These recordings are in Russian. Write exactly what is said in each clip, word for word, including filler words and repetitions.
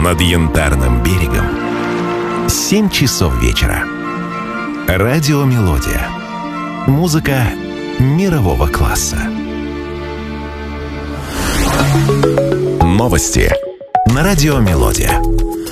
над Янтарным берегом семь часов вечера. Радио «Мелодия». Музыка мирового класса. Новости на радио «Мелодия».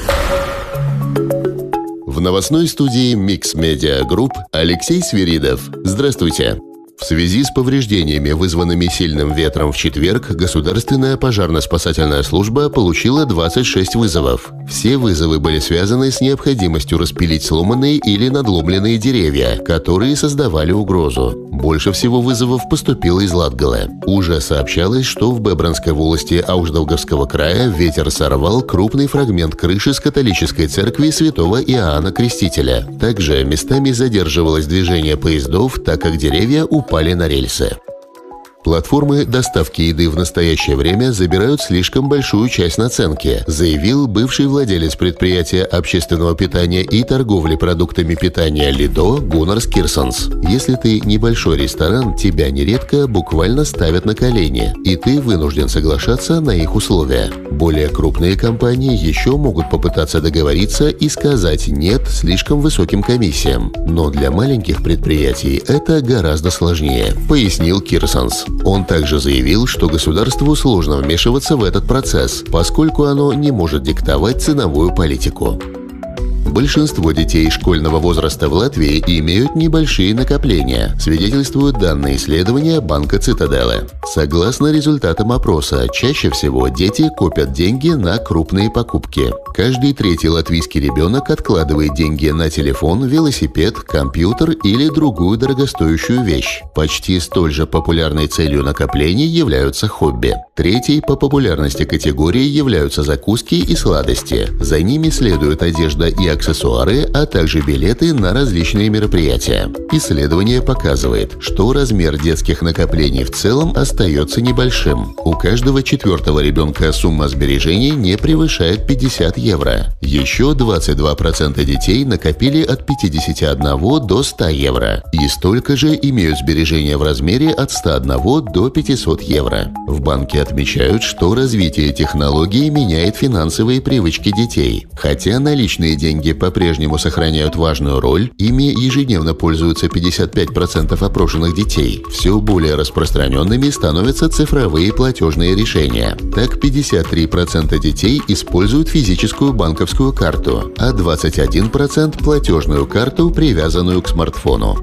В новостной студии Mix Media Group Алексей Свиридов. Здравствуйте. В связи с повреждениями, вызванными сильным ветром в четверг, Государственная пожарно-спасательная служба получила двадцать шесть вызовов. Все вызовы были связаны с необходимостью распилить сломанные или надломленные деревья, которые создавали угрозу. Больше всего вызовов поступило из Латгалы. Уже сообщалось, что в Бебранской волости Ауждаугавского края ветер сорвал крупный фрагмент крыши с католической церкви святого Иоанна Крестителя. Также местами задерживалось движение поездов, так как деревья упали на рельсы. Платформы доставки еды в настоящее время забирают слишком большую часть наценки, заявил бывший владелец предприятия общественного питания и торговли продуктами питания Лидо Гуннарс Кирсонс. Если ты небольшой ресторан, тебя нередко буквально ставят на колени, и ты вынужден соглашаться на их условия. Более крупные компании еще могут попытаться договориться и сказать «нет» слишком высоким комиссиям. Но для маленьких предприятий это гораздо сложнее, пояснил Кирсонс. Он также заявил, что государству сложно вмешиваться в этот процесс, поскольку оно не может диктовать ценовую политику. Большинство детей школьного возраста в Латвии имеют небольшие накопления, свидетельствуют данные исследования банка Цитаделы. Согласно результатам опроса, чаще всего дети копят деньги на крупные покупки. Каждый третий латвийский ребенок откладывает деньги на телефон, велосипед, компьютер или другую дорогостоящую вещь. Почти столь же популярной целью накоплений являются хобби. Третьей по популярности категорией являются закуски и сладости. За ними следует одежда и аксессуары, а также билеты на различные мероприятия. Исследование показывает, что размер детских накоплений в целом остается небольшим. У каждого четвертого ребенка сумма сбережений не превышает пятьдесят евро. Еще двадцать два процента детей накопили от пятидесяти одного до ста евро. И столько же имеют сбережения в размере от ста одного до пятисот евро. В банке отмечают, что развитие технологий меняет финансовые привычки детей. Хотя наличные деньги по-прежнему сохраняют важную роль, ими ежедневно пользуются пятьдесят пять процентов опрошенных детей. Все более распространенными становятся цифровые платежные решения. Так, пятьдесят три процента детей используют физическую банковскую карту, а двадцать один процент – платежную карту, привязанную к смартфону.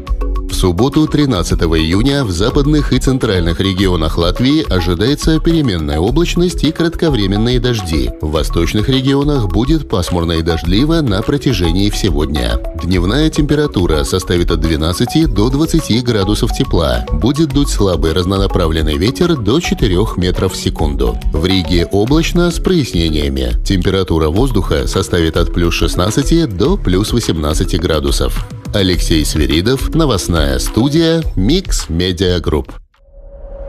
В субботу, тринадцатого июня, в западных и центральных регионах Латвии ожидается переменная облачность и кратковременные дожди. В восточных регионах будет пасмурно и дождливо на протяжении всего дня. Дневная температура составит от двенадцати до двадцати градусов тепла. Будет дуть слабый разнонаправленный ветер до четырёх метров в секунду. В Риге облачно с прояснениями. Температура воздуха составит от плюс шестнадцати до плюс восемнадцати градусов. Алексей Свиридов, новостная студия Mix Media Group.